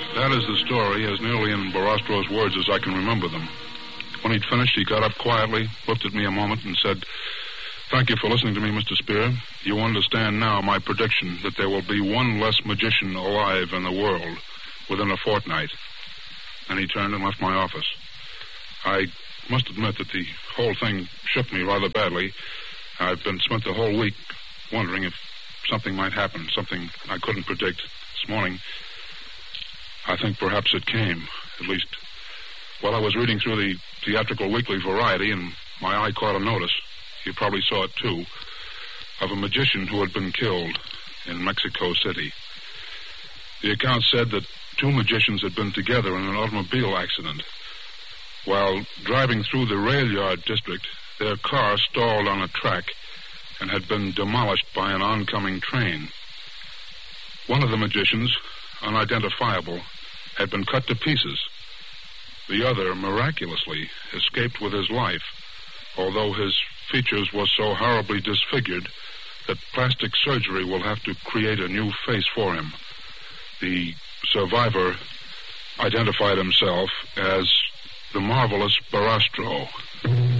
That is the story, as nearly in Barastro's words as I can remember them. When he'd finished, he got up quietly, looked at me a moment, and said, "Thank you for listening to me, Mr. Spear. You understand now my prediction that there will be one less magician alive in the world within a fortnight." And he turned and left my office. I must admit that the whole thing shook me rather badly. I've spent the whole week wondering if something might happen, something I couldn't predict. This morning, I think perhaps it came. At least, while I was reading through the theatrical weekly Variety, and my eye caught a notice, you probably saw it too, of a magician who had been killed in Mexico City. The account said that 2 magicians had been together in an automobile accident. While driving through the rail yard district, their car stalled on a track and had been demolished by an oncoming train. One of the magicians, unidentifiable, had been cut to pieces. The other, miraculously, escaped with his life, although his features were so horribly disfigured that plastic surgery will have to create a new face for him. The survivor identified himself as the marvelous Barastro.